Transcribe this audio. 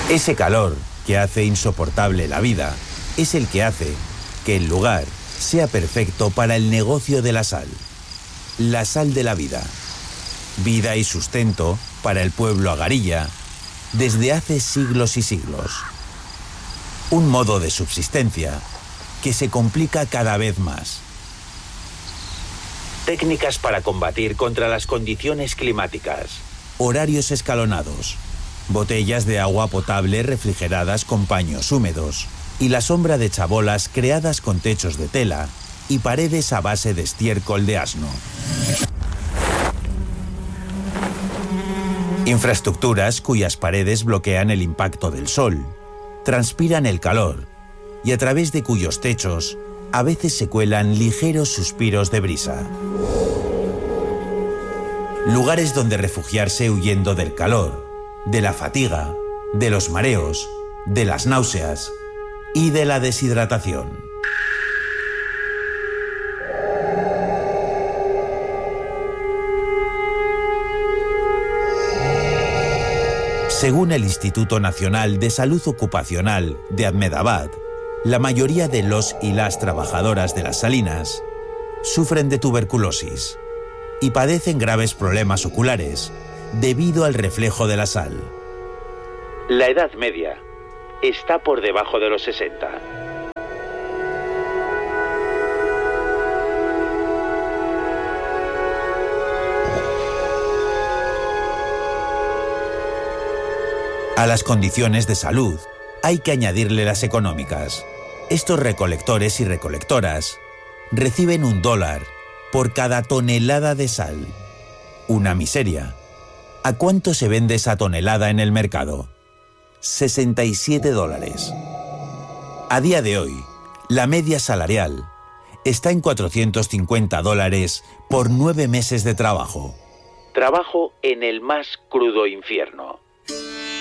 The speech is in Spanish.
Ese calor que hace insoportable la vida es el que hace que el lugar sea perfecto para el negocio de la sal. La sal de la vida. Vida y sustento para el pueblo agarilla desde hace siglos y siglos. Un modo de subsistencia que se complica cada vez más. Técnicas para combatir contra las condiciones climáticas. Horarios escalonados. Botellas de agua potable refrigeradas con paños húmedos. Y la sombra de chabolas creadas con techos de tela y paredes a base de estiércol de asno. Infraestructuras cuyas paredes bloquean el impacto del sol, transpiran el calor y a través de cuyos techos a veces se cuelan ligeros suspiros de brisa. Lugares donde refugiarse huyendo del calor, de la fatiga, de los mareos, de las náuseas y de la deshidratación. Según el Instituto Nacional de Salud Ocupacional de Ahmedabad, la mayoría de los y las trabajadoras de las salinas sufren de tuberculosis y padecen graves problemas oculares debido al reflejo de la sal. La edad media está por debajo de los 60. A las condiciones de salud hay que añadirle las económicas. Estos recolectores y recolectoras reciben $1 por cada tonelada de sal. Una miseria. ¿A cuánto se vende esa tonelada en el mercado? $67. A día de hoy, la media salarial está en $450 por 9 meses de trabajo. Trabajo en el más crudo infierno.